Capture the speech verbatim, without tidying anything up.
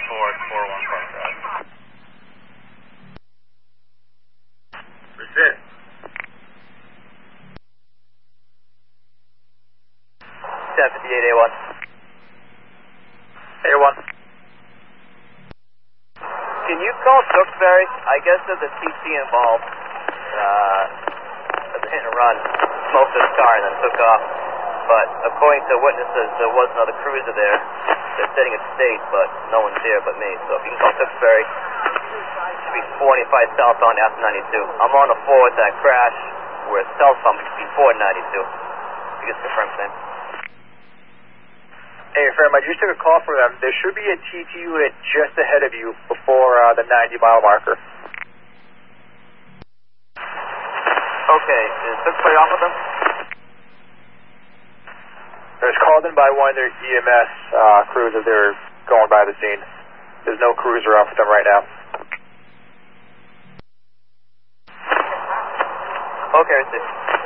Ford four one Park Drive. Resist. ten fifty-eight A one. A one. Can you call Tewksbury? I guess there's a T C involved. Uh, there's a hit and run. Smoked his car and then took off. But according to witnesses, there was another cruiser there. They're setting a state, but no one's here but me. So if you can call Tewksbury, it should be four ninety-five southbound after ninety-two. I'm on the four with that crash where it's southbound before ninety-two. You can confirm same. Hey, Fairham, I just took a call from them. There should be a T T unit just ahead of you before uh, the ninety mile marker. Okay, is Tewksbury off with them? It was called in by one of their E M S uh, crews as they were going by the scene. There's no cruiser off with them right now. Okay, I see.